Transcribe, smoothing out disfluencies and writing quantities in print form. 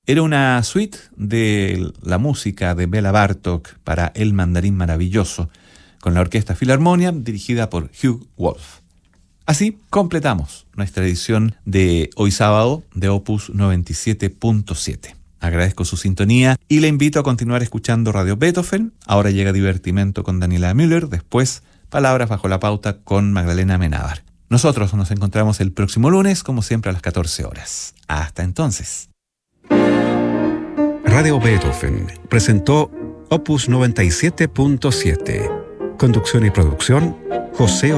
Era una suite de la música de Bela Bartók para El Mandarín Maravilloso, con la Orquesta Filarmonia dirigida por Hugh Wolf. Así completamos nuestra edición de hoy sábado de Opus 97.7. Agradezco su sintonía y le invito a continuar escuchando Radio Beethoven. Ahora llega Divertimento con Daniela Müller, después Palabras bajo la pauta con Magdalena Amenábar. Nosotros nos encontramos el próximo lunes, como siempre a las 14 horas. Hasta entonces. Radio Beethoven presentó Opus 97.7. Conducción y producción, José